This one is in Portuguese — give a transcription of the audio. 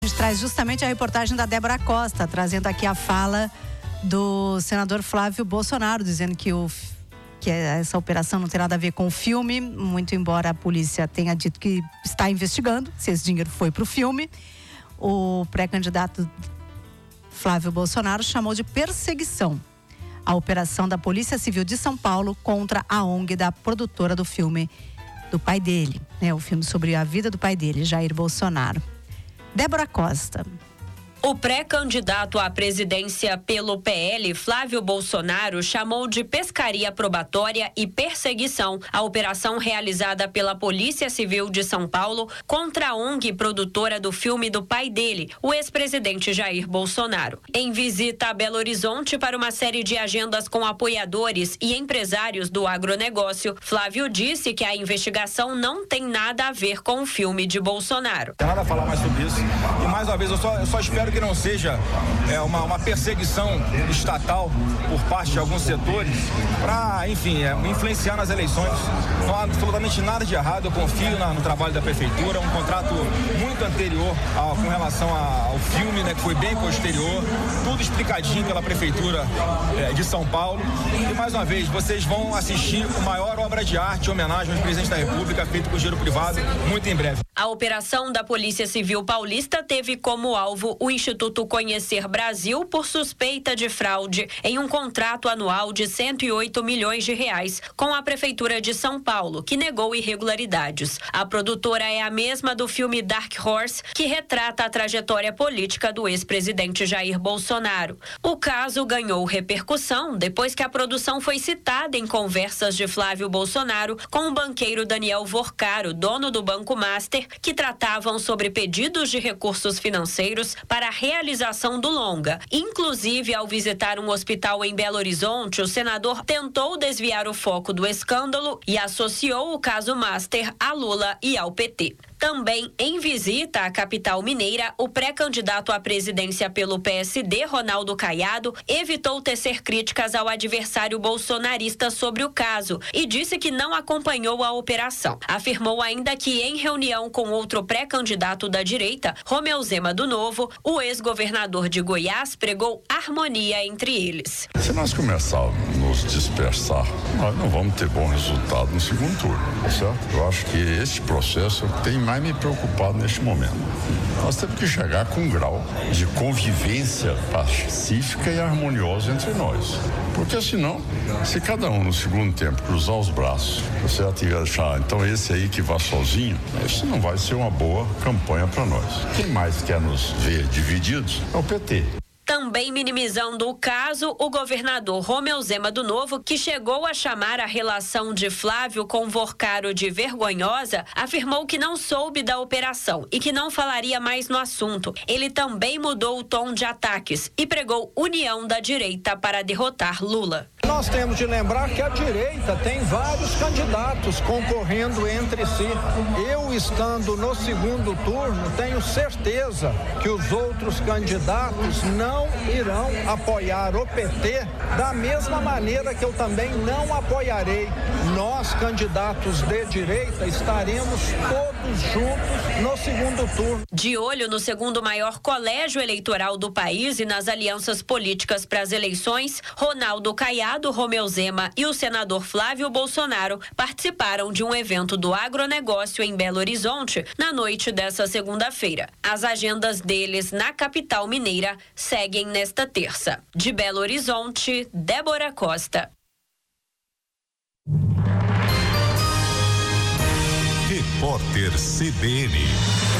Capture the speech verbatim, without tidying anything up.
A gente traz justamente a reportagem da Débora Costa, trazendo aqui a fala do senador Flávio Bolsonaro, dizendo que, o, que essa operação não tem nada a ver com o filme, muito embora a polícia tenha dito que está investigando se esse dinheiro foi para o filme. O pré-candidato Flávio Bolsonaro chamou de perseguição a operação da Polícia Civil de São Paulo contra a O N G da produtora do filme do pai dele, né? O filme sobre a vida do pai dele, Jair Bolsonaro. Débora Costa. O pré-candidato à presidência pelo P L, Flávio Bolsonaro, chamou de pescaria probatória e perseguição a operação realizada pela Polícia Civil de São Paulo contra a O N G produtora do filme do pai dele, o ex-presidente Jair Bolsonaro. Em visita a Belo Horizonte para uma série de agendas com apoiadores e empresários do agronegócio, Flávio disse que a investigação não tem nada a ver com o filme de Bolsonaro. Não tem nada a falar mais sobre isso. E mais uma vez, eu só, eu só espero que não seja é, uma, uma perseguição estatal por parte de alguns setores para, enfim, é, influenciar nas eleições. Não há absolutamente nada de errado, eu confio na, no trabalho da prefeitura, um contrato muito anterior a, com relação a, ao filme, né, que foi bem posterior, tudo explicadinho pela prefeitura é, de São Paulo. E mais uma vez, vocês vão assistir a maior obra de arte em homenagem ao presidente da República, feito com dinheiro privado, muito em breve. A operação da Polícia Civil Paulista teve como alvo o Instituto Conhecer Brasil por suspeita de fraude em um contrato anual de cento e oito milhões de reais com a Prefeitura de São Paulo, que negou irregularidades. A produtora é a mesma do filme Dark Horse, que retrata a trajetória política do ex-presidente Jair Bolsonaro. O caso ganhou repercussão depois que a produção foi citada em conversas de Flávio Bolsonaro com o banqueiro Daniel Vorcaro, dono do Banco Master, que tratavam sobre pedidos de recursos financeiros para a realização do longa. Inclusive, ao visitar um hospital em Belo Horizonte, o senador tentou desviar o foco do escândalo e associou o caso Master a Lula e ao P T. Também em visita à capital mineira, o pré-candidato à presidência pelo P S D, Ronaldo Caiado, evitou tecer críticas ao adversário bolsonarista sobre o caso e disse que não acompanhou a operação. Afirmou ainda que, em reunião com outro pré-candidato da direita, Romeu Zema do Novo, o ex-governador de Goiás pregou harmonia entre eles. Se nós começarmos a nos dispersar, nós não vamos ter bom resultado no segundo turno, certo? Eu acho que esse processo tem mais me preocupado neste momento. Nós temos que chegar com um grau de convivência pacífica e harmoniosa entre nós. Porque senão, se cada um no segundo tempo cruzar os braços, certo? E achar, então esse aí que vá sozinho, isso não vai ser uma boa campanha para nós. Quem mais quer nos ver divididos é o P T. Também minimizando o caso, o governador Romeu Zema do Novo, que chegou a chamar a relação de Flávio com Vorcaro de vergonhosa, afirmou que não soube da operação e que não falaria mais no assunto. Ele também mudou o tom de ataques e pregou união da direita para derrotar Lula. Nós temos de lembrar que a direita tem vários candidatos concorrendo entre si. Eu, estando no segundo turno, tenho certeza que os outros candidatos não irão apoiar o P T da mesma maneira que eu também não apoiarei. Nós, candidatos de direita, estaremos todos juntos no segundo turno. De olho no segundo maior colégio eleitoral do país e nas alianças políticas para as eleições, Ronaldo Caiado, Romeu Zema e o senador Flávio Bolsonaro participaram de um evento do agronegócio em Belo Horizonte na noite dessa segunda-feira. As agendas deles na capital mineira seguem nesta terça. De Belo Horizonte, Débora Costa. Repórter C B N.